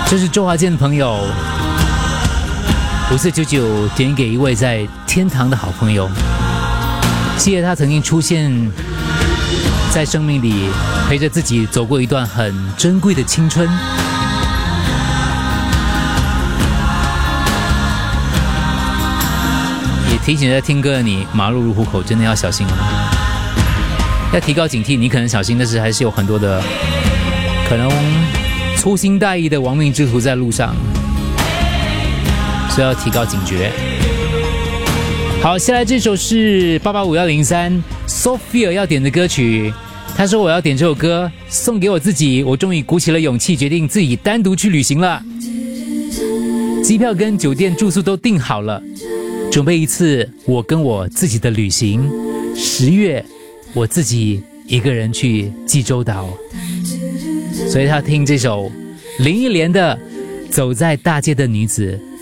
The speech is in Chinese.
这是周华健的朋友5499点给一位在天堂的好朋友，谢谢他曾经出现在生命里，陪着自己走过一段很珍贵的青春。也提醒在听歌的你，马路如虎口，真的要小心了，要提高警惕。你可能小心，但是还是有很多的可能粗心大意的亡命之徒在路上，所以要提高警觉。好，下来这首是885103 Sophia 要点的歌曲。他说我要点这首歌送给我自己，我终于鼓起了勇气，决定自己单独去旅行了。机票跟酒店住宿都订好了，准备一次我跟我自己的旅行。10月我自己一个人去济州岛，所以他听这首林忆莲的《走在大街的女子》